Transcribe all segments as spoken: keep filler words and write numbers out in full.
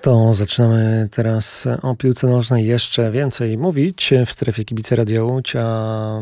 To zaczynamy teraz o piłce nożnej jeszcze więcej mówić w strefie Kibice Radio Łódź, a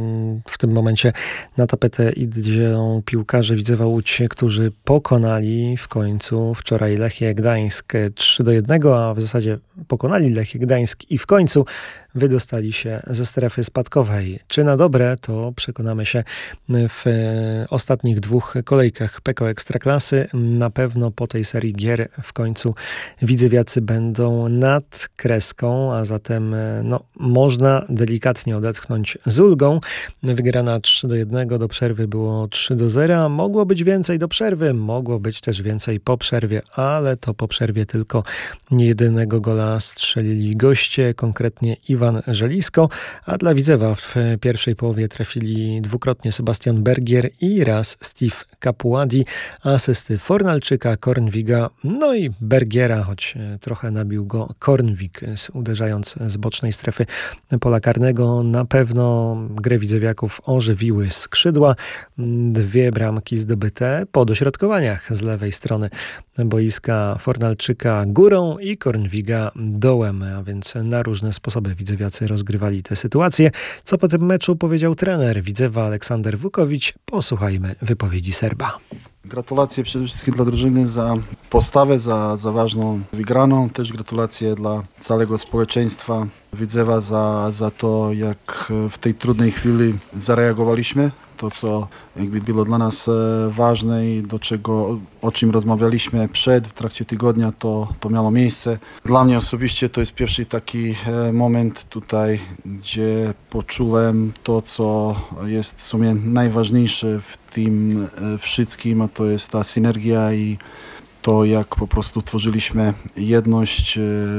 w tym momencie na tapetę idą piłkarze Widzewa Łódź, którzy pokonali w końcu wczoraj Lechię Gdańsk trzy do jednego, a w zasadzie pokonali Lechię Gdańsk i w końcu wydostali się ze strefy spadkowej. Czy na dobre, to przekonamy się w ostatnich dwóch kolejkach P K O Ekstraklasy. Na pewno po tej serii gier w końcu widzewiacy będą nad kreską, a zatem no, można delikatnie odetchnąć z ulgą. Wygrana trzy do jednego, do przerwy było trzy do zera. Mogło być więcej do przerwy, mogło być też więcej po przerwie, ale to po przerwie tylko nie jedynego gola strzelili goście, konkretnie Iwan Żelisko, a dla Widzewa w pierwszej połowie trafili dwukrotnie Sebastian Bergier i raz Steve Capuadi, asysty Fornalczyka, Kornwiga, no i Bergiera, choć trochę nabił go Kornwig, uderzając z bocznej strefy pola karnego. Na pewno grę widzewiaków ożywiły skrzydła. Dwie bramki zdobyte po dośrodkowaniach z lewej strony boiska, Fornalczyka górą i Kornwiga dołem, a więc na różne sposoby widzewiacy rozgrywali tę sytuację. Co po tym meczu powiedział trener Widzewa Aleksander Wukowicz? Posłuchajmy wypowiedzi Serba. Gratulacje przede wszystkim dla drużyny za postawę, za, za ważną wygraną. Też gratulacje dla całego społeczeństwa Widzewa za, za to, jak w tej trudnej chwili zareagowaliśmy. To, co jakby było dla nas ważne i do czego, o czym rozmawialiśmy przed, w trakcie tygodnia, to, to miało miejsce. Dla mnie osobiście to jest pierwszy taki moment tutaj, gdzie poczułem to, co jest w sumie najważniejsze w tym wszystkim, a to jest ta synergia i to, jak po prostu tworzyliśmy jedność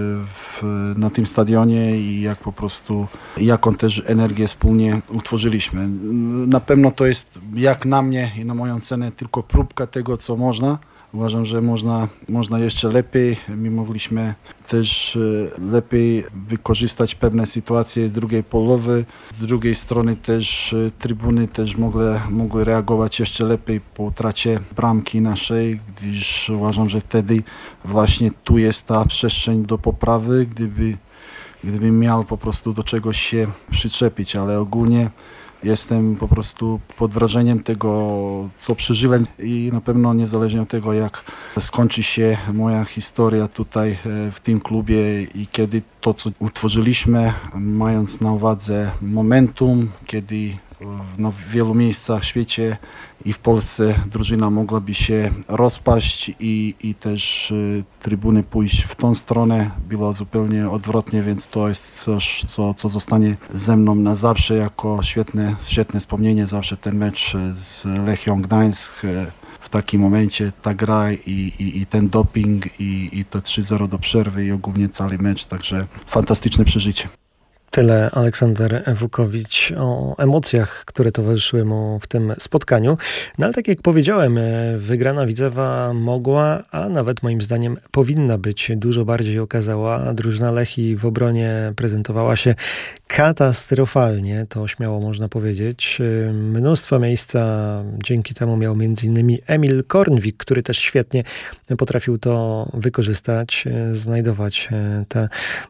w, na tym stadionie i jak po prostu, jaką też energię wspólnie utworzyliśmy. Na pewno to jest, jak na mnie i na moją cenę, tylko próbka tego, co można. Uważam, że można, można jeszcze lepiej. My mogliśmy też lepiej wykorzystać pewne sytuacje z drugiej połowy. Z drugiej strony też trybuny też mogły, mogły reagować jeszcze lepiej po utracie bramki naszej, gdyż uważam, że wtedy właśnie tu jest ta przestrzeń do poprawy, gdyby, gdybym miał po prostu do czegoś się przyczepić, ale ogólnie jestem po prostu pod wrażeniem tego, co przeżyłem i na pewno niezależnie od tego, jak skończy się moja historia tutaj w tym klubie i kiedy to, co utworzyliśmy, mając na uwadze momentum, kiedy no, w wielu miejscach w świecie i w Polsce drużyna mogłaby się rozpaść i, i też y, trybuny pójść w tą stronę. Było zupełnie odwrotnie, więc to jest coś, co, co zostanie ze mną na zawsze jako świetne, świetne wspomnienie. Zawsze ten mecz z Lechią Gdańsk, w takim momencie ta gra i, i, i ten doping i, i to trzy zero do przerwy i ogólnie cały mecz, także fantastyczne przeżycie. Tyle Aleksander Wukowicz o emocjach, które towarzyszyły mu w tym spotkaniu. No ale tak jak powiedziałem, wygrana Widzewa mogła, a nawet moim zdaniem powinna być dużo bardziej okazała. Drużyna Lechii w obronie prezentowała się katastrofalnie, to śmiało można powiedzieć. Mnóstwo miejsca dzięki temu miał między innymi Emil Kornwik, który też świetnie potrafił to wykorzystać, znajdować te,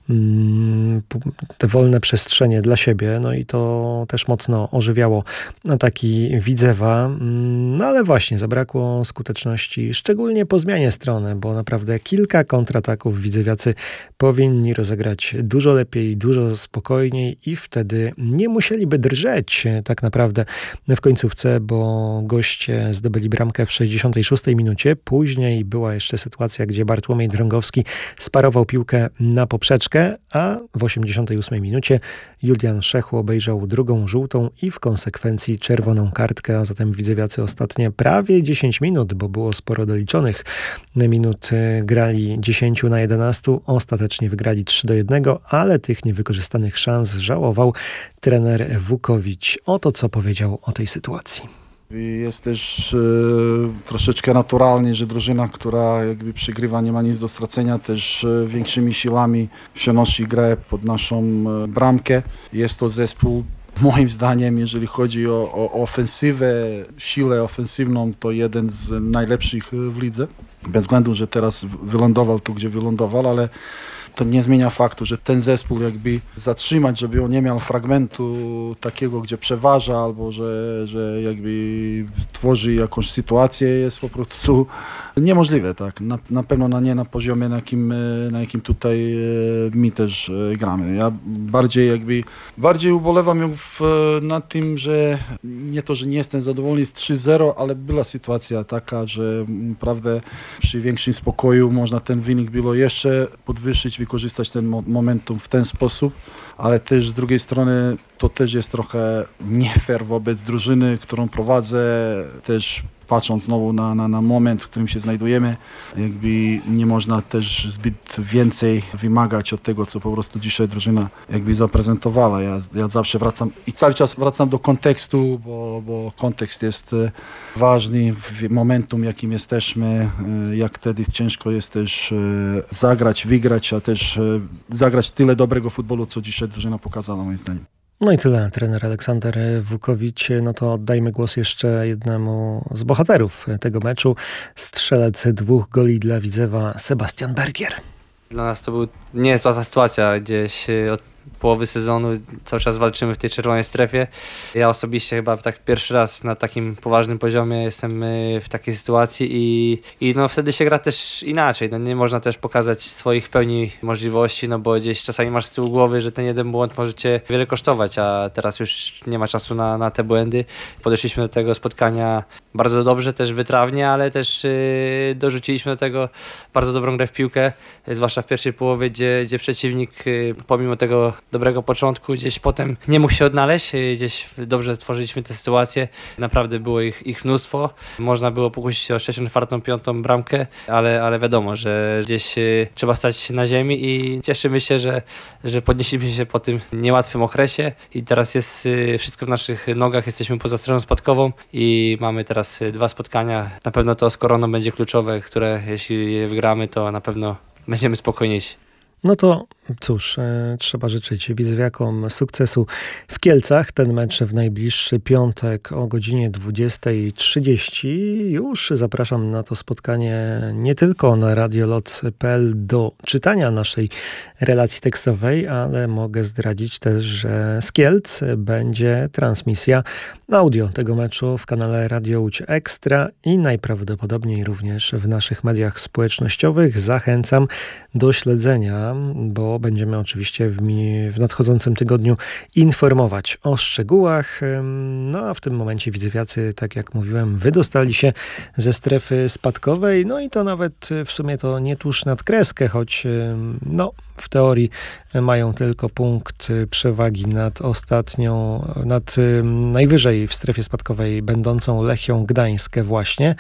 te wolne przestrzenie dla siebie, no i to też mocno ożywiało ataki Widzewa, no ale właśnie zabrakło skuteczności, szczególnie po zmianie strony, bo naprawdę kilka kontrataków widzewiacy powinni rozegrać dużo lepiej, dużo spokojniej i wtedy nie musieliby drżeć tak naprawdę w końcówce, bo goście zdobyli bramkę w sześćdziesiątej szóstej minucie, później była jeszcze sytuacja, gdzie Bartłomiej Drągowski sparował piłkę na poprzeczkę, a w osiemdziesiątej ósmej minucie Julian Szechu obejrzał drugą żółtą i w konsekwencji czerwoną kartkę, a zatem widzewiacy ostatnie prawie dziesięć minut, bo było sporo doliczonych minut, grali dziesięć na jedenaście, ostatecznie wygrali trzy do jednego, ale tych niewykorzystanych szans żałował trener Wukowicz. Oto co powiedział o tej sytuacji. Jest też e, troszeczkę naturalnie, że drużyna, która jakby przegrywa, nie ma nic do stracenia, też e, większymi siłami przenosi grę pod naszą e, bramkę. Jest to zespół, moim zdaniem, jeżeli chodzi o, o ofensywę, siłę ofensywną, to jeden z najlepszych w lidze. bez względu, że teraz wylądował tu, gdzie wylądował, ale to nie zmienia faktu, że ten zespół jakby zatrzymać, żeby on nie miał fragmentu takiego, gdzie przeważa, albo że, że jakby tworzy jakąś sytuację, jest po prostu niemożliwe, tak. Na, na pewno na nie na poziomie, na jakim, na jakim tutaj my też gramy. Ja bardziej jakby, bardziej ubolewam w, nad tym, że nie to, że nie jestem zadowolony z trzy zero, ale była sytuacja taka, że naprawdę przy większym spokoju można ten wynik było jeszcze podwyższyć, wykorzystać ten momentum w ten sposób, ale też z drugiej strony to też jest trochę nie fair wobec drużyny, którą prowadzę, też patrząc znowu na, na, na moment, w którym się znajdujemy, jakby nie można też zbyt więcej wymagać od tego, co po prostu dzisiaj drużyna jakby zaprezentowała. Ja, ja zawsze wracam i cały czas wracam do kontekstu, bo, bo kontekst jest ważny w momentum, jakim jesteśmy, jak wtedy ciężko jest też zagrać, wygrać, a też zagrać tyle dobrego futbolu, co dzisiaj drużyna pokazała, moim zdaniem. No i tyle, trener Aleksander Wukowicz. No to oddajmy głos jeszcze jednemu z bohaterów tego meczu. Strzelec dwóch goli dla Widzewa, Sebastian Bergier. Dla nas to był, nie jest łatwa sytuacja, gdzieś od połowy sezonu cały czas walczymy w tej czerwonej strefie. Ja osobiście chyba tak pierwszy raz na takim poważnym poziomie jestem w takiej sytuacji i, i no wtedy się gra też inaczej. No nie można też pokazać swoich pełni możliwości, no bo gdzieś czasami masz z tyłu głowy, że ten jeden błąd może cię wiele kosztować, a teraz już nie ma czasu na, na te błędy. Podeszliśmy do tego spotkania bardzo dobrze, też wytrawnie, ale też yy, dorzuciliśmy do tego bardzo dobrą grę w piłkę, zwłaszcza w pierwszej połowie, gdzie, gdzie przeciwnik yy, pomimo tego dobrego początku gdzieś potem nie mógł się odnaleźć, gdzieś dobrze stworzyliśmy tę sytuację, naprawdę było ich, ich mnóstwo, można było pokusić się o trzecią, czwartą, piątą bramkę, ale, ale wiadomo, że gdzieś yy, trzeba stać na ziemi i cieszymy się, że, że podnieśliśmy się po tym niełatwym okresie i teraz jest yy, wszystko w naszych nogach, jesteśmy poza stroną spadkową i mamy teraz dwa spotkania. Na pewno to z Koroną będzie kluczowe, które jeśli je wygramy, to na pewno będziemy spokojniejsi. No to cóż, e, trzeba życzyć widzowiakom sukcesu w Kielcach. Ten mecz w najbliższy piątek o godzinie dwudziestej trzydzieści. Już zapraszam na to spotkanie nie tylko na radioloc kropka p l do czytania naszej relacji tekstowej, ale mogę zdradzić też, że z Kielc będzie transmisja audio tego meczu w kanale Radio Łódź Ekstra i najprawdopodobniej również w naszych mediach społecznościowych. Zachęcam do śledzenia, bo będziemy oczywiście w, mi, w nadchodzącym tygodniu informować o szczegółach. No a w tym momencie widzowiacy, tak jak mówiłem, wydostali się ze strefy spadkowej. No i to nawet w sumie to nie tuż nad kreskę, choć no w teorii mają tylko punkt przewagi nad ostatnią, nad najwyżej w strefie spadkowej będącą Lechią Gdańskę właśnie.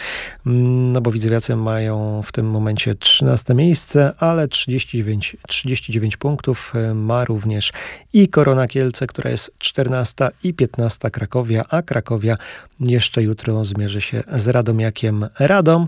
No bo widzowiacy mają w tym momencie trzynaste miejsce, ale trzydzieści dziewięć, trzydzieści dziewięć punktów ma również i Korona Kielce, która jest czternasta i piętnasta Krakowia, a Krakowia jeszcze jutro zmierzy się z Radomiakiem Radom.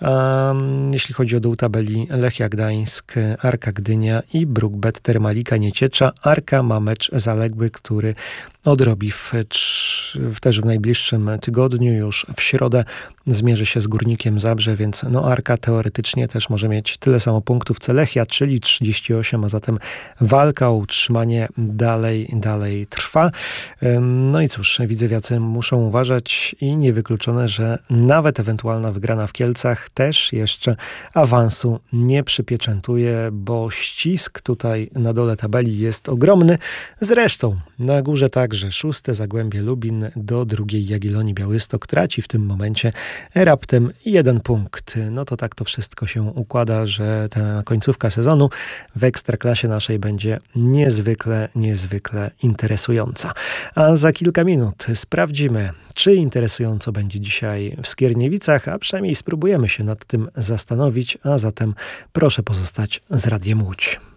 Um, jeśli chodzi o dół tabeli, Lechia Gdańsk, Arka Gdynia i Bruk-Bet Termalika Nieciecza. Arka ma mecz zaległy, który odrobi w, w, też w najbliższym tygodniu, już w środę zmierzy się z Górnikiem Zabrze, więc no Arka teoretycznie też może mieć tyle samo punktów co Lechia, czyli trzydzieści osiem, a zatem walka o utrzymanie dalej, dalej trwa. No i cóż, widzowiacy muszą uważać i niewykluczone, że nawet ewentualna wygrana w Kielcach też jeszcze awansu nie przypieczętuje, bo ścisk tutaj na dole tabeli jest ogromny. Zresztą na górze także szóste Zagłębie Lubin, do drugiej Jagiellonii Białystok traci w tym momencie raptem jeden punkt. No to tak to wszystko się układa, że ta końcówka sezonu w Ekstraklasie naszej będzie niezwykle, niezwykle interesująca. A za kilka minut sprawdzimy, czy interesująco będzie dzisiaj w Skierniewicach, a przynajmniej spróbujemy się nad tym zastanowić, a zatem proszę pozostać z Radiem Łódź.